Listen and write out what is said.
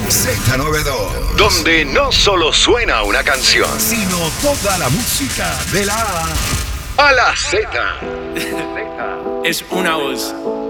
Z92. Donde no solo suena una canción, Sino toda la música de la A a la Z. Es una voz.